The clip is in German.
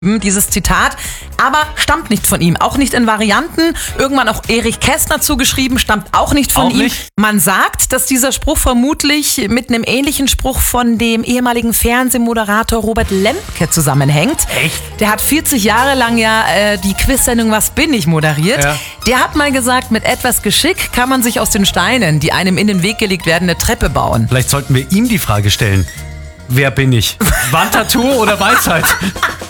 dieses Zitat, aber stammt nicht von ihm, auch nicht in Varianten. Irgendwann auch Erich Kästner zugeschrieben, stammt auch nicht von ihm. Man sagt, dass dieser Spruch vermutlich mit einem ähnlichen Spruch von dem ehemaligen Fernsehmoderator Robert Lemke zusammenhängt. Echt? Der hat 40 Jahre lang die Quiz-Sendung Was bin ich moderiert. Ja. Der hat mal gesagt, mit etwas Geschick kann man sich aus den Steinen, die einem in den Weg gelegt werden, eine Treppe bauen. Vielleicht sollten wir ihm die Frage stellen. Wer bin ich? Wandtattoo oder Weisheit?